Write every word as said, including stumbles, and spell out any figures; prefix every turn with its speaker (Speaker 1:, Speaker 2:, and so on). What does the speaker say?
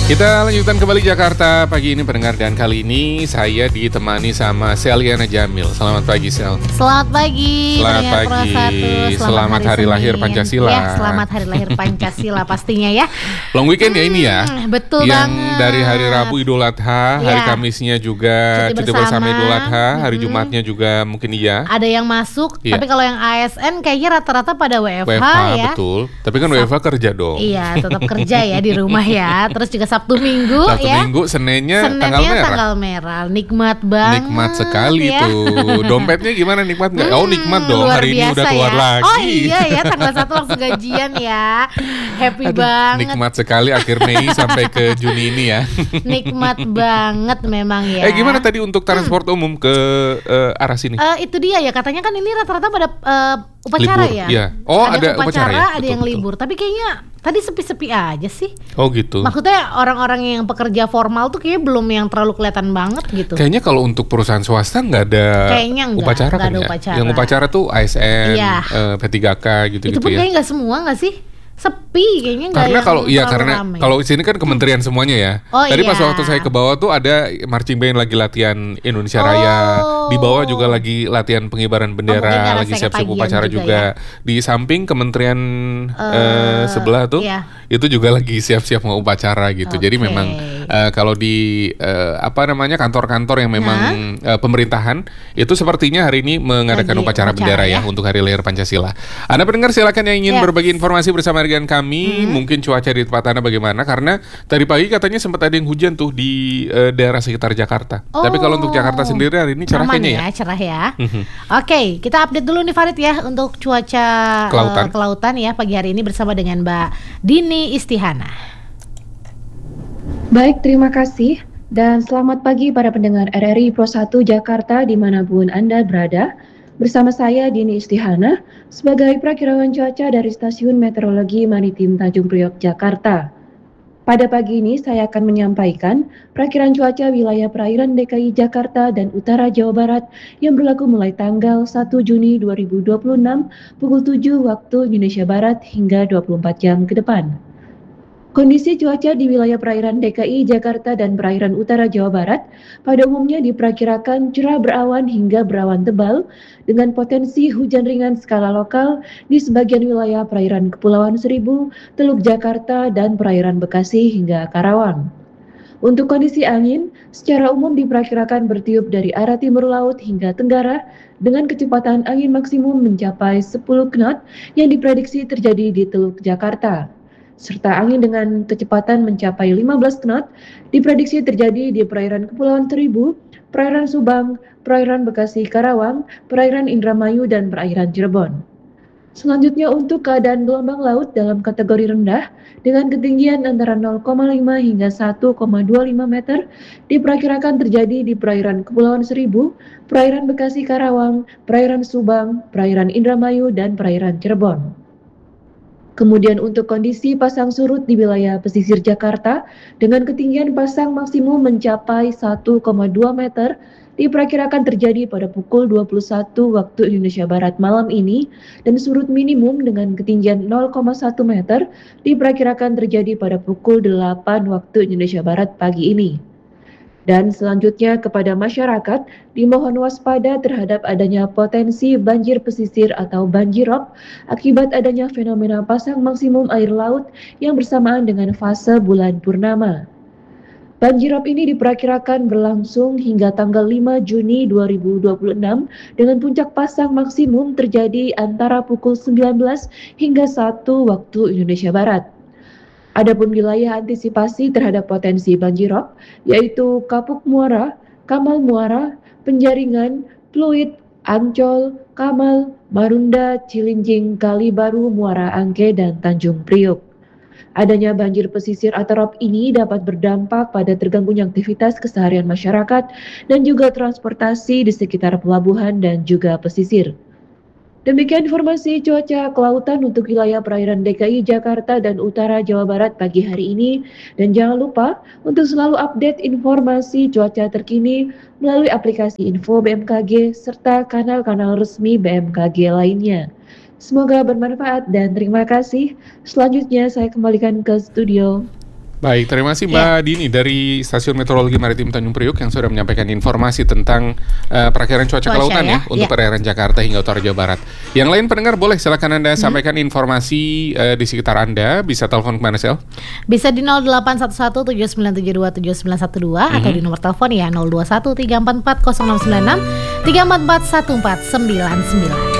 Speaker 1: Kita lanjutkan kembali Jakarta pagi ini pendengar, dan kali ini saya ditemani sama Seliana Jamil. Selamat pagi Sel.
Speaker 2: Selamat pagi.
Speaker 1: Selamat pagi. Selamat, selamat hari, hari lahir Pancasila.
Speaker 2: Ya, selamat hari lahir Pancasila pastinya ya.
Speaker 1: Long weekend hmm, ya ini ya.
Speaker 2: Betul
Speaker 1: yang
Speaker 2: banget.
Speaker 1: Dari hari Rabu Idul Adha, hari
Speaker 2: ya.
Speaker 1: Kamisnya juga cuti, cuti bersama Idul Adha, hari hmm. Jumatnya juga mungkin iya.
Speaker 2: Ada yang masuk, ya. Tapi kalau yang A S N kayaknya rata-rata pada W F H,
Speaker 1: W F H
Speaker 2: ya.
Speaker 1: Betul. Tapi kan Sab- W F H kerja dong.
Speaker 2: Iya, tetap kerja ya di rumah ya. Terus juga Sabtu Minggu
Speaker 1: Sabtu
Speaker 2: ya.
Speaker 1: Minggu, Seninnya,
Speaker 2: Seninnya
Speaker 1: tanggal merah.
Speaker 2: tanggal merah. Nikmat banget.
Speaker 1: Nikmat sekali
Speaker 2: ya.
Speaker 1: tuh. Dompetnya gimana, nikmat nggak?
Speaker 2: Hmm,
Speaker 1: oh nikmat dong. Hari ini udah keluar
Speaker 2: ya.
Speaker 1: lagi.
Speaker 2: Oh iya ya, tanggal satu langsung gajian ya. Happy
Speaker 1: Aduh,
Speaker 2: banget.
Speaker 1: Nikmat sekali akhir Mei sampai ke Juni ini ya.
Speaker 2: Nikmat banget memang ya.
Speaker 1: Eh gimana tadi untuk transport hmm. umum ke uh, arah sini?
Speaker 2: Uh, itu dia ya, katanya kan ini rata-rata pada uh, upacara
Speaker 1: libur,
Speaker 2: ya.
Speaker 1: Iya. Oh ada,
Speaker 2: ada
Speaker 1: upacara,
Speaker 2: upacara
Speaker 1: ya?
Speaker 2: Ada
Speaker 1: betul,
Speaker 2: yang
Speaker 1: betul.
Speaker 2: libur. Tapi kayaknya tadi sepi-sepi aja sih.
Speaker 1: Oh gitu.
Speaker 2: Maksudnya orang-orang yang pekerja formal tuh kayaknya belum yang terlalu kelihatan banget gitu.
Speaker 1: Kayaknya kalau untuk perusahaan swasta nggak ada
Speaker 2: kayaknya enggak,
Speaker 1: upacara
Speaker 2: enggak
Speaker 1: kan
Speaker 2: ada
Speaker 1: ya?
Speaker 2: upacara.
Speaker 1: Yang upacara tuh A S N,
Speaker 2: iya.
Speaker 1: uh, P tiga K gitu-gitu
Speaker 2: itu pun
Speaker 1: ya.
Speaker 2: kayaknya nggak semua nggak sih? Sepi kayaknya nggak.
Speaker 1: Karena kalau iya karena
Speaker 2: rame.
Speaker 1: Kalau sini kan kementerian hmm. semuanya ya.
Speaker 2: Oh,
Speaker 1: Tadi
Speaker 2: iya.
Speaker 1: pas waktu saya ke bawah tuh ada marching band lagi latihan Indonesia Raya.
Speaker 2: Oh.
Speaker 1: Di bawah juga lagi latihan pengibaran bendera, oh, lagi siap-siap upacara juga. juga. Ya. Di samping kementerian uh, uh, sebelah tuh iya. itu juga lagi siap-siap mau upacara gitu. Okay. Jadi memang uh, kalau di uh, apa namanya kantor-kantor yang memang nah? uh, pemerintahan itu sepertinya hari ini mengadakan lagi upacara, upacara bendera ya, ya untuk Hari Lahir Pancasila. Anda pendengar silakan yang ingin yes. berbagi informasi bersama dengan kami. Hmm. Mungkin cuaca di tempat Anda bagaimana? Karena tadi pagi katanya sempat ada yang hujan tuh di uh, daerah sekitar Jakarta. Oh. Tapi kalau untuk Jakarta sendiri hari ini cerah kayaknya ya.
Speaker 2: Cerah ya. Mm-hmm. Oke, okay, kita update dulu nih Farid ya untuk cuaca kelautan. Uh, kelautan ya pagi hari ini bersama dengan Mbak Dini Istihana.
Speaker 3: Baik, terima kasih dan selamat pagi para pendengar R R I Pro satu Jakarta dimanapun Anda berada. Bersama saya Dini Istihana sebagai prakirawan cuaca dari Stasiun Meteorologi Maritim Tanjung Priok, Jakarta. Pada pagi ini saya akan menyampaikan perakiraan cuaca wilayah perairan D K I Jakarta dan utara Jawa Barat yang berlaku mulai tanggal satu Juni dua ribu dua puluh enam pukul tujuh waktu Indonesia Barat hingga dua puluh empat jam ke depan. Kondisi cuaca di wilayah perairan D K I Jakarta dan perairan utara Jawa Barat pada umumnya diperkirakan cerah berawan hingga berawan tebal dengan potensi hujan ringan skala lokal di sebagian wilayah perairan Kepulauan Seribu, Teluk Jakarta, dan perairan Bekasi hingga Karawang. Untuk kondisi angin, secara umum diperkirakan bertiup dari arah timur laut hingga tenggara dengan kecepatan angin maksimum mencapai sepuluh knot yang diprediksi terjadi di Teluk Jakarta. Serta angin dengan kecepatan mencapai lima belas knot diprediksi terjadi di perairan Kepulauan Seribu, perairan Subang, perairan Bekasi Karawang, perairan Indramayu, dan perairan Cirebon. Selanjutnya untuk keadaan gelombang laut dalam kategori rendah dengan ketinggian antara nol koma lima hingga satu koma dua lima meter diperkirakan terjadi di perairan Kepulauan Seribu, perairan Bekasi Karawang, perairan Subang, perairan Indramayu, dan perairan Cirebon. Kemudian untuk kondisi pasang surut di wilayah pesisir Jakarta dengan ketinggian pasang maksimum mencapai satu koma dua meter diperkirakan terjadi pada pukul dua puluh satu waktu Indonesia Barat malam ini dan surut minimum dengan ketinggian nol koma satu meter diperkirakan terjadi pada pukul delapan waktu Indonesia Barat pagi ini. Dan selanjutnya kepada masyarakat, dimohon waspada terhadap adanya potensi banjir pesisir atau banjirop akibat adanya fenomena pasang maksimum air laut yang bersamaan dengan fase bulan purnama. Banjirop ini diperkirakan berlangsung hingga tanggal lima Juni dua ribu dua puluh enam dengan puncak pasang maksimum terjadi antara pukul sembilan belas hingga satu waktu Indonesia Barat. Adapun wilayah antisipasi terhadap potensi banjirop yaitu Kapuk Muara, Kamal Muara, Penjaringan, Pluit, Ancol, Kamal, Marunda, Cilincing, Kali Baru, Muara Angke, dan Tanjung Priok. Adanya banjir pesisir atau rop ini dapat berdampak pada terganggunya aktivitas keseharian masyarakat dan juga transportasi di sekitar pelabuhan dan juga pesisir. Demikian informasi cuaca kelautan untuk wilayah perairan D K I Jakarta dan utara Jawa Barat pagi hari ini. Dan jangan lupa untuk selalu update informasi cuaca terkini melalui aplikasi Info B M K G serta kanal-kanal resmi B M K G lainnya. Semoga bermanfaat dan terima kasih. Selanjutnya saya kembalikan ke studio.
Speaker 1: Baik, terima kasih Mbak yeah. Dini dari Stasiun Meteorologi Maritim Tanjung Priuk yang sudah menyampaikan informasi tentang uh, perakiraan cuaca, cuaca kelautan ya, ya untuk yeah. perairan Jakarta hingga utara Jawa Barat. Yang lain pendengar boleh silakan Anda hmm. sampaikan informasi uh, di sekitar Anda. Bisa telepon kemana Sel?
Speaker 2: Bisa di nol delapan satu satu tujuh sembilan tujuh dua tujuh sembilan satu dua mm-hmm. atau di nomor telepon ya nol dua satu tiga empat empat nol enam sembilan enam tiga empat empat satu empat sembilan sembilan.